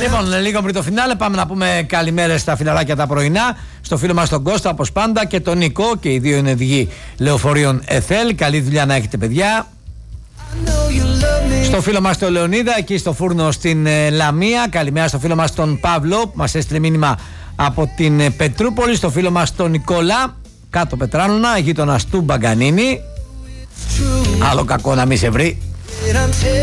Λοιπόν, λίγο πριν το φινάλε, πάμε να πούμε καλημέρες στα φιλαράκια τα πρωινά. Στο φίλο μας τον Κώστα, όπως πάντα, και τον Νικό, και οι δύο είναι οδηγοί λεωφορείων ΕΘΕΛ. Καλή δουλειά να έχετε, παιδιά. Στο φίλο μας τον Λεωνίδα, εκεί στο φούρνο στην Λαμία. Καλημέρα στο φίλο μας τον Παύλο, που μας έστειλε μήνυμα από την Πετρούπολη. Στο φίλο μας τον Νικόλα, κάτω Πετράλωνα, γείτονας του Μπαγκανίνη. Άλλο κακό να μην σε βρει.